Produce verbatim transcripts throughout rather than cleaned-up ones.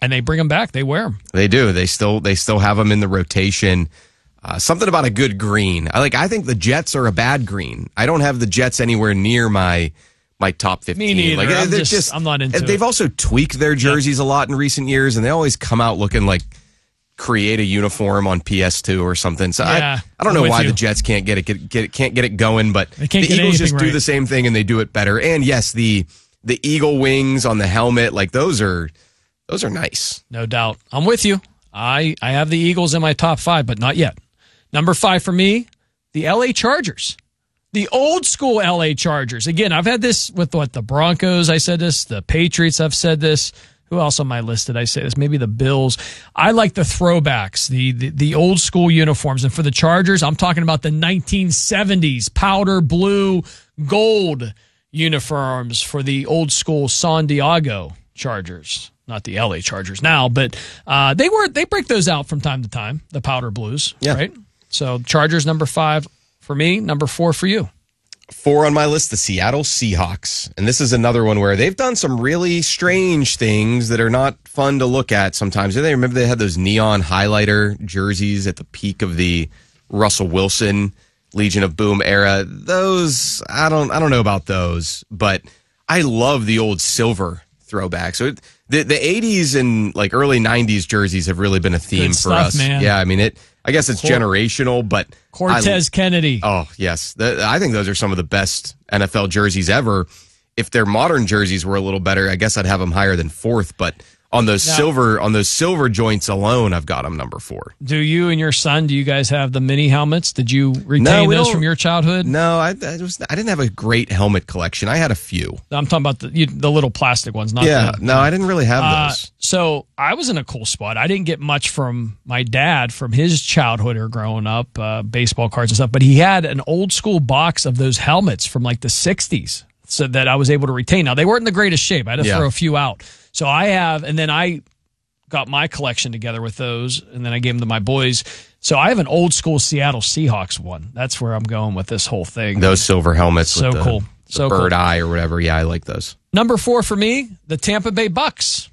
and they bring them back. They wear them. They do. They still they still have them in the rotation. Uh, something about a good green. I like. I think the Jets are a bad green. I don't have the Jets anywhere near my my top fifteen. Me neither. Like, I'm, they're just, just, I'm not into They've it. also tweaked their jerseys yep. a lot in recent years, and they always come out looking like create a uniform on P S two or something. So yeah, I, I don't know why you. the Jets can't get it get, get can't get it going, but the get Eagles just right. do the same thing and they do it better. And yes, the the eagle wings on the helmet, like those are those are nice. No doubt. I'm with you. I I have the Eagles in my top five, but not yet. Number five for me, the L A Chargers. The old school L A Chargers. Again, I've had this with what the Broncos, I said this, the Patriots, I've said this. Who else on my list did I say this? Maybe the Bills. I like the throwbacks, the, the the old school uniforms. And for the Chargers, I'm talking about the nineteen seventies powder blue gold uniforms for the old school San Diego Chargers. Not the L A Chargers now, but uh, they were they break those out from time to time, the powder blues, yeah. right? So Chargers number five for me, number four for you. Four on my list, the Seattle Seahawks. And this is another one where they've done some really strange things that are not fun to look at sometimes. They remember they had those neon highlighter jerseys at the peak of the Russell Wilson Legion of Boom era. Those, I don't I don't know about those, but I love the old silver throwback. So it, the the eighties and like early nineties jerseys have really been a theme Good for stuff, us. Man. Yeah, I mean it I guess it's Cor- generational, but Cortez I, Kennedy. Oh, yes. The, I think those are some of the best N F L jerseys ever. If their modern jerseys were a little better, I guess I'd have them higher than fourth, but on those now, silver on those silver joints alone, I've got them number four. Do you and your son, do you guys have the mini helmets? Did you retain no, those from your childhood? No, I, I, was, I didn't have a great helmet collection. I had a few. I'm talking about the you, the little plastic ones. Not yeah, the, no, I didn't really have uh, those. So I was in a cool spot. I didn't get much from my dad from his childhood or growing up, uh, baseball cards and stuff, but he had an old school box of those helmets from like the sixties so that I was able to retain. Now, they weren't in the greatest shape. I had to yeah. throw a few out. So I have, and then I got my collection together with those, and then I gave them to my boys. So I have an old school Seattle Seahawks one. That's where I'm going with this whole thing. Those silver helmets so with the, cool. the so bird cool. eye or whatever. Yeah, I like those. Number four for me, the Tampa Bay Bucks.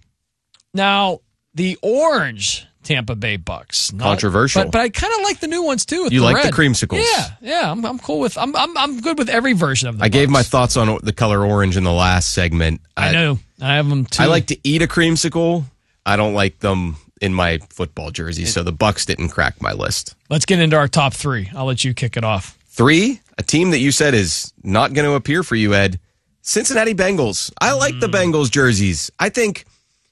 Now, the orange Tampa Bay Bucks. Not, Controversial. But, but I kind of like the new ones too. With you the like red. the creamsicles? Yeah, yeah. I'm, I'm cool with. I'm, I'm I'm good with every version of the I Bucks. gave my thoughts on the color orange in the last segment. I, I know. I have them too. I like to eat a creamsicle. I don't like them in my football jersey, so the Bucks didn't crack my list. Let's get into our top three. I'll let you kick it off. Three, a team that you said is not going to appear for you, Ed. Cincinnati Bengals. I like mm. the Bengals jerseys. I think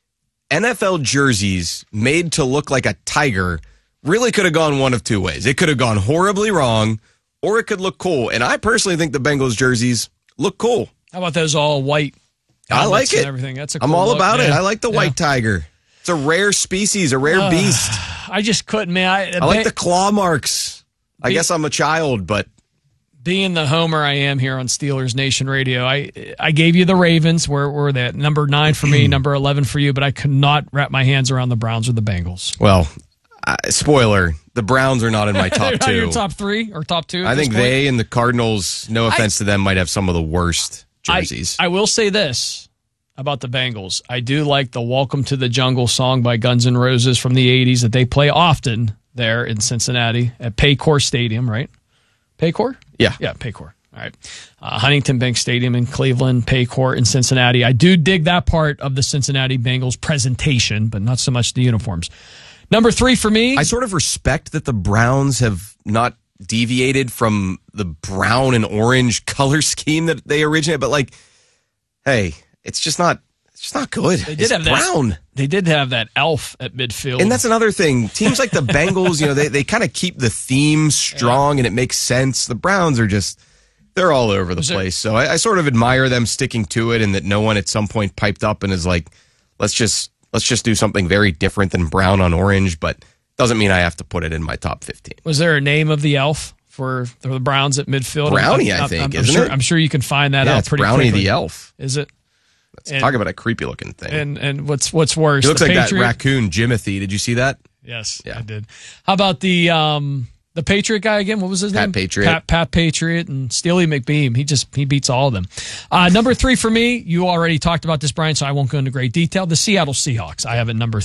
N F L jerseys made to look like a tiger really could have gone one of two ways. It could have gone horribly wrong, or it could look cool. And I personally think the Bengals jerseys look cool. How about those all white? I like it. And everything. That's a cool I'm all look, about man. it. I like the yeah. white tiger. It's a rare species, a rare uh, beast. I just couldn't, man. I, I like the claw marks. I be, guess I'm a child, but being the homer I am here on Steelers Nation Radio, I I gave you the Ravens. Where were they? Number nine for me, number eleven for you, but I could not wrap my hands around the Browns or the Bengals. Well, uh, spoiler, the Browns are not in my top two. Your top three or top two? I think point? they and the Cardinals, no offense I, to them, might have some of the worst jerseys. I, I will say this about the Bengals. I do like the Welcome to the Jungle song by Guns N' Roses from the eighties that they play often there in Cincinnati at Paycor Stadium, right? Paycor? Yeah. Yeah, Paycor. All right. Uh, Huntington Bank Stadium in Cleveland, Paycor in Cincinnati. I do dig that part of the Cincinnati Bengals presentation, but not so much the uniforms. Number three for me. I sort of respect that the Browns have not deviated from the brown and orange color scheme that they originated, but like, hey, it's just not it's just not good. They did it's have brown. That, they did have that elf at midfield. And that's another thing. Teams like the Bengals, you know, they, they kind of keep the theme strong yeah. and it makes sense. The Browns are just, they're all over the Was place. There, so I, I sort of admire them sticking to it and that no one at some point piped up and is like, let's just let's just do something very different than brown on orange, but doesn't mean I have to put it in my top fifteen. Was there a name of the elf for the Browns at midfield? Brownie, I'm, I think, I'm, I'm isn't sure, it? I'm sure you can find that yeah, out it's pretty Brownie quickly. the elf. Is it? Let's and, talk about a creepy looking thing. And and what's what's worse? He looks the like Patriot? that raccoon Jimothy. Did you see that? Yes, yeah. I did. How about the um the Patriot guy again? What was his Pat name? Patriot. Pat Pat Patriot and Steely McBeam. He just he beats all of them. Uh, number three for me. You already talked about this, Brian, so I won't go into great detail. The Seattle Seahawks. I have it number